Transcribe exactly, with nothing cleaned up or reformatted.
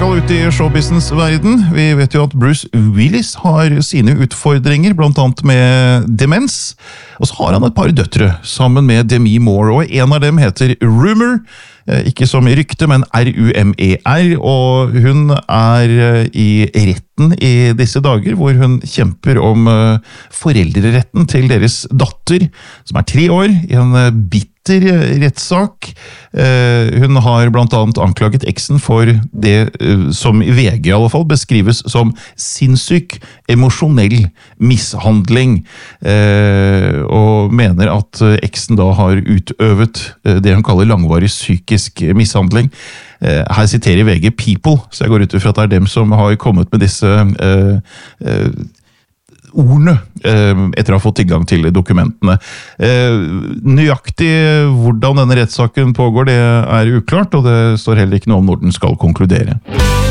skal ut i showbusiness verden. Vi vet jo at Bruce Willis har sine utfordringer, blant annet med demens. Og så har han et par døtre sammen med Demi Moore, og en av dem heter Rumor. Ikke som rykte, men R U M E R, og hun er i retten i disse dager, hvor hun kjemper om foreldreretten til deres datter, som er tre år, i en bitter rettssak. Hun har blant annet anklaget eksen for det som i V G i alle fall beskrives som sinnssyk, emosjonell mishandling, og mener at eksen da har utøvet det han kaller langvarig psykisk mishandling. Her siterer V G People, så jeg går ut fra at det er dem som har kommet med disse uh, uh, ordene uh, etter å ha fått tilgang til dokumentene. Uh, nøyaktig hvordan denne rettssaken pågår, det er uklart, og det står heller ikke noe om når den skal konkludere.